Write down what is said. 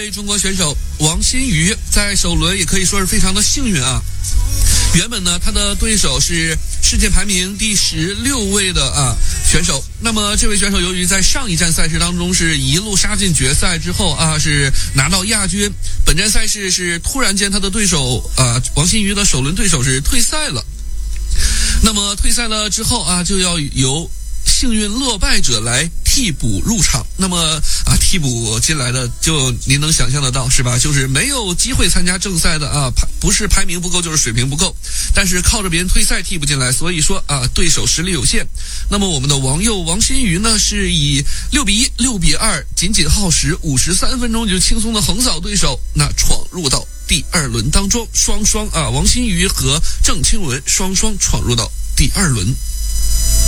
位中国选手王欣瑜在首轮也可以说是非常的幸运啊。原本呢，他的对手是世界排名第16位的选手。那么这位选手由于在上一站赛事当中是一路杀进决赛之后是拿到亚军。本站赛事是突然间他的对手王欣瑜的首轮对手是退赛了。那么退赛了之后就要由幸运落败者来替补入场。那么替补进来的就您能想象得到是吧？就是没有机会参加正赛的不是排名不够就是水平不够，但是靠着别人退赛替补进来，所以说对手实力有限。那么我们的王欣瑜呢是以6-1、6-2仅仅耗时53分钟就轻松的横扫对手，那闯入到第2轮当中，王欣瑜和郑钦文双双闯入到第2轮。